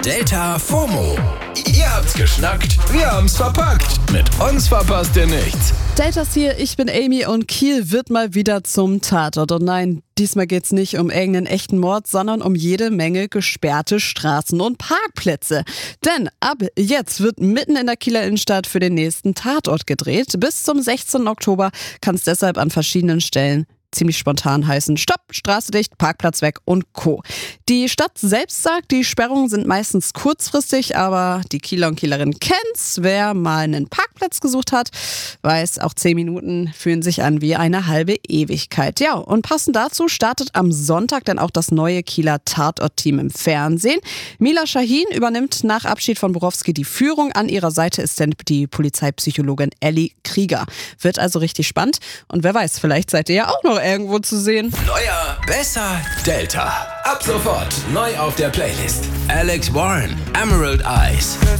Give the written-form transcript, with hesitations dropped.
Delta FOMO. Ihr habt's geschnackt, wir haben's verpackt. Mit uns verpasst ihr nichts. Deltas hier, ich bin Amy und Kiel wird mal wieder zum Tatort. Und nein, diesmal geht's nicht um irgendeinen echten Mord, sondern um jede Menge gesperrte Straßen und Parkplätze. Denn ab jetzt wird mitten in der Kieler Innenstadt für den nächsten Tatort gedreht. Bis zum 16. Oktober kann es deshalb an verschiedenen Stellen ziemlich spontan heißen: Stopp, Straße dicht, Parkplatz weg und Co. Die Stadt selbst sagt, die Sperrungen sind meistens kurzfristig, aber die Kieler und Kielerinnen kennen's. Wer mal einen Parkplatz gesucht hat, weiß, auch 10 Minuten fühlen sich an wie eine halbe Ewigkeit. Ja, und passend dazu startet am Sonntag dann auch das neue Kieler Tatort-Team im Fernsehen. Mila Shahin übernimmt nach Abschied von Borowski die Führung. An ihrer Seite ist dann die Polizeipsychologin Elli Krieger. Wird also richtig spannend. Und wer weiß, vielleicht seid ihr ja auch noch irgendwo zu sehen. Neuer, besser, Delta. Ab sofort neu auf der Playlist. Alex Warren, Emerald Eyes.